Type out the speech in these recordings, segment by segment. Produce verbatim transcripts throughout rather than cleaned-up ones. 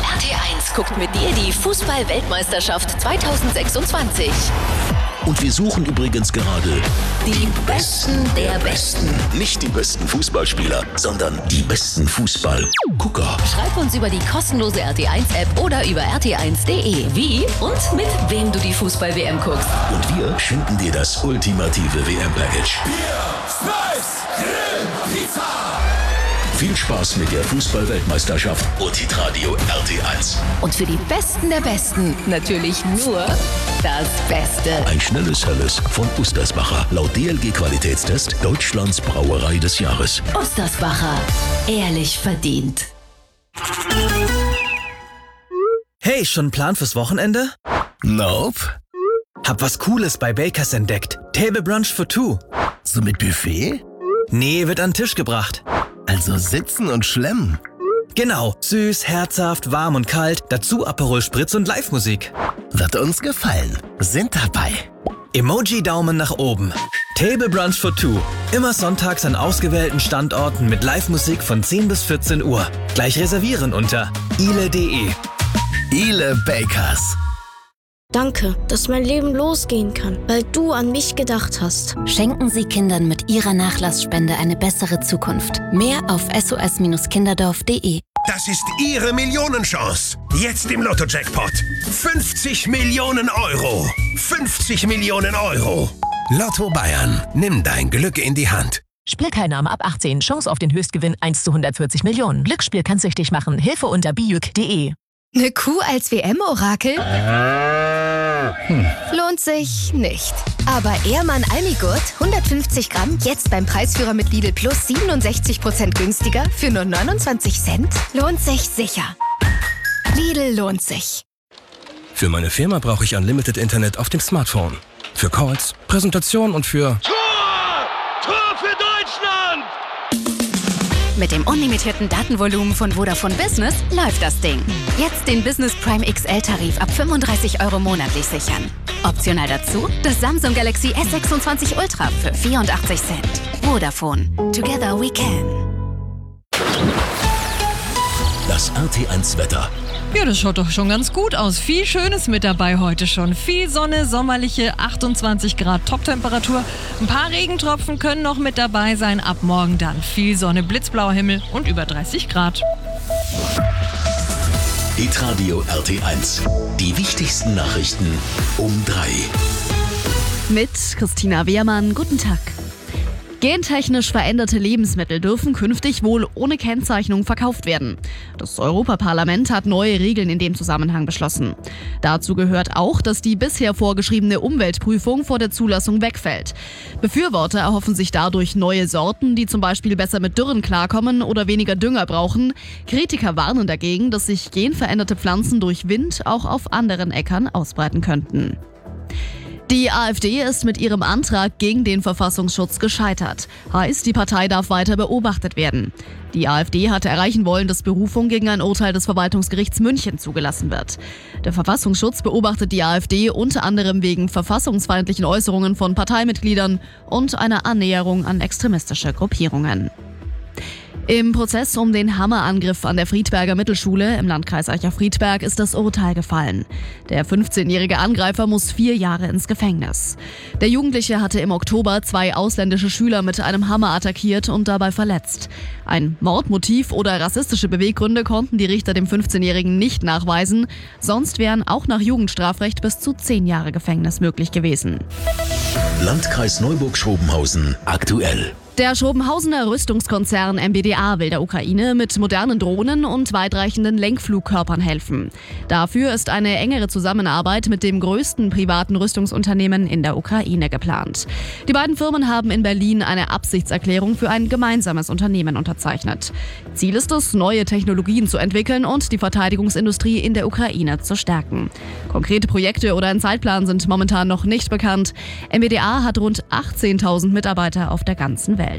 R T eins guckt mit dir die Fußball-Weltmeisterschaft zweitausendsechsundzwanzig. Und wir suchen übrigens gerade Die Besten der Besten. nicht die besten Fußballspieler, sondern die besten Fußballgucker. Schreib uns über die kostenlose R T eins App oder über r t eins punkt d e, wie und mit wem du die Fußball-W M guckst. Und wir schenken dir das ultimative W M-Package. Viel Spaß mit der Fußball-Weltmeisterschaft und Hitradio R T eins. Und für die Besten der Besten natürlich nur das Beste. Ein schnelles Helles von Ustersbacher. Laut D L G-Qualitätstest Deutschlands Brauerei des Jahres. Ustersbacher. Ehrlich verdient. Hey, schon ein Plan fürs Wochenende? Nope. Hab was Cooles bei Bakers entdeckt. Table Brunch for two. So mit Buffet? Nee, wird an den Tisch gebracht. Also sitzen und schlemmen. Genau, süß, herzhaft, warm und kalt, dazu Aperol Spritz und Live-Musik. Wird uns gefallen. Sind dabei. Emoji-Daumen nach oben. Table Brunch for two. Immer sonntags an ausgewählten Standorten mit Live-Musik von zehn bis vierzehn Uhr. Gleich reservieren unter ile punkt de. Ile Bakers. Danke, dass mein Leben losgehen kann, weil du an mich gedacht hast. Schenken Sie Kindern mit Ihrer Nachlassspende eine bessere Zukunft. Mehr auf s o s kinderdorf punkt de. Das ist Ihre Millionenchance. Jetzt im Lotto-Jackpot. fünfzig Millionen Euro. fünfzig Millionen Euro. Lotto Bayern. Nimm dein Glück in die Hand. Spielteilnahme ab achtzehn. Chance auf den Höchstgewinn eins zu hundertvierzig Millionen. Glücksspiel kann süchtig machen. Hilfe unter bijuk punkt de. Eine Kuh als W M-Orakel? Hm. Lohnt sich nicht. Aber Ehrmann Almigurt, hundertfünfzig Gramm, jetzt beim Preisführer mit Lidl Plus siebenundsechzig Prozent günstiger für nur neunundzwanzig Cent? Lohnt sich sicher. Lidl lohnt sich. Für meine Firma brauche ich Unlimited Internet auf dem Smartphone. Für Calls, Präsentation und für... Tor! Tor für Deutschland! Mit dem unlimitierten Datenvolumen von Vodafone Business läuft das Ding. Jetzt den Business Prime X L-Tarif ab fünfunddreißig Euro monatlich sichern. Optional dazu das Samsung Galaxy S sechsundzwanzig Ultra für vierundachtzig Cent. Vodafone. Together we can. Das R T eins Wetter. Ja, das schaut doch schon ganz gut aus. Viel Schönes mit dabei heute schon. Viel Sonne, sommerliche achtundzwanzig Grad Toptemperatur. Ein paar Regentropfen können noch mit dabei sein. Ab morgen dann viel Sonne, blitzblauer Himmel und über dreißig Grad. Hitradio R T eins. Die wichtigsten Nachrichten um drei. Mit Christina Wehrmann. Guten Tag. Gentechnisch veränderte Lebensmittel dürfen künftig wohl ohne Kennzeichnung verkauft werden. Das Europaparlament hat neue Regeln in dem Zusammenhang beschlossen. Dazu gehört auch, dass die bisher vorgeschriebene Umweltprüfung vor der Zulassung wegfällt. Befürworter erhoffen sich dadurch neue Sorten, die zum Beispiel besser mit Dürren klarkommen oder weniger Dünger brauchen. Kritiker warnen dagegen, dass sich genveränderte Pflanzen durch Wind auch auf anderen Äckern ausbreiten könnten. Die AfD ist mit ihrem Antrag gegen den Verfassungsschutz gescheitert. Heißt, die Partei darf weiter beobachtet werden. Die AfD hatte erreichen wollen, dass Berufung gegen ein Urteil des Verwaltungsgerichts München zugelassen wird. Der Verfassungsschutz beobachtet die AfD unter anderem wegen verfassungsfeindlichen Äußerungen von Parteimitgliedern und einer Annäherung an extremistische Gruppierungen. Im Prozess um den Hammerangriff an der Friedberger Mittelschule im Landkreis Eicher-Friedberg ist das Urteil gefallen. Der fünfzehnjährige Angreifer muss vier Jahre ins Gefängnis. Der Jugendliche hatte im Oktober zwei ausländische Schüler mit einem Hammer attackiert und dabei verletzt. Ein Mordmotiv oder rassistische Beweggründe konnten die Richter dem fünfzehnjährigen nicht nachweisen. Sonst wären auch nach Jugendstrafrecht bis zu zehn Jahre Gefängnis möglich gewesen. Landkreis Neuburg-Schrobenhausen aktuell. Der Schrobenhausener Rüstungskonzern M B D A will der Ukraine mit modernen Drohnen und weitreichenden Lenkflugkörpern helfen. Dafür ist eine engere Zusammenarbeit mit dem größten privaten Rüstungsunternehmen in der Ukraine geplant. Die beiden Firmen haben in Berlin eine Absichtserklärung für ein gemeinsames Unternehmen unterzeichnet. Ziel ist es, neue Technologien zu entwickeln und die Verteidigungsindustrie in der Ukraine zu stärken. Konkrete Projekte oder ein Zeitplan sind momentan noch nicht bekannt. M B D A hat rund achtzehntausend Mitarbeiter auf der ganzen Welt.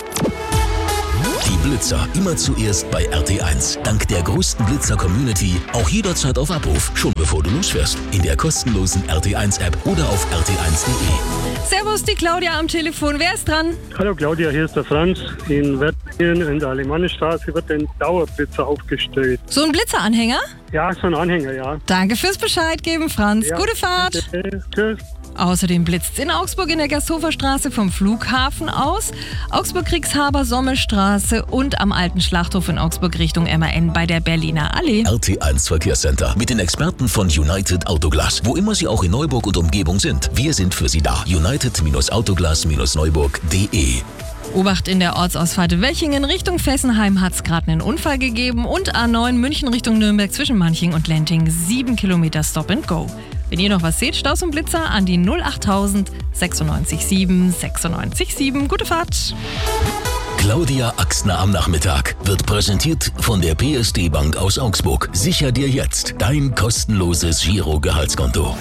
Die Blitzer immer zuerst bei R T eins. Dank der größten Blitzer-Community auch jederzeit auf Abruf, schon bevor du losfährst. In der kostenlosen R T eins App oder auf r t eins punkt de. Servus, die Claudia am Telefon. Wer ist dran? Hallo Claudia, hier ist der Franz in Wert. Hier in der Alemannenstraße wird ein Dauerblitzer aufgestellt. So ein Blitzeranhänger? Ja, so ein Anhänger, ja. Danke fürs Bescheid geben, Franz. Ja, Gute Fahrt. Bitte. Tschüss. Außerdem blitzt es in Augsburg in der Gersthofer-Straße vom Flughafen aus, Augsburg-Kriegshaber-Sommelstraße und am alten Schlachthof in Augsburg Richtung M A N bei der Berliner Allee. R T eins Verkehrscenter mit den Experten von United Autoglas. Wo immer Sie auch in Neuburg und Umgebung sind, wir sind für Sie da. United Autoglas Neuburg punkt de. Obacht in der Ortsausfahrt Wechingen Richtung Fessenheim hat es gerade einen Unfall gegeben und A neun München Richtung Nürnberg zwischen Manching und Lenting sieben Kilometer Stop and Go. Wenn ihr noch was seht, Staus und Blitzer an die null achttausend sechsundneunzig sieben sechsundneunzig sieben. Gute Fahrt! Claudia Axtner am Nachmittag wird präsentiert von der P S D Bank aus Augsburg. Sicher dir jetzt dein kostenloses Giro-Gehaltskonto.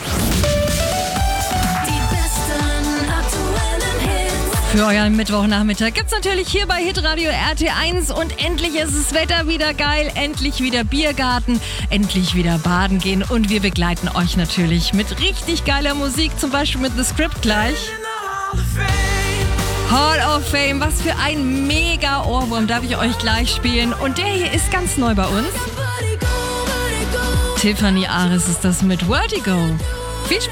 Für euren Mittwochnachmittag gibt's natürlich hier bei Hitradio R T eins und endlich ist das Wetter wieder geil, endlich wieder Biergarten, endlich wieder baden gehen und wir begleiten euch natürlich mit richtig geiler Musik, zum Beispiel mit The Script gleich. Hall of Fame, was für ein mega Ohrwurm darf ich euch gleich spielen und der hier ist ganz neu bei uns. Tiffany Aris ist das mit Vertigo.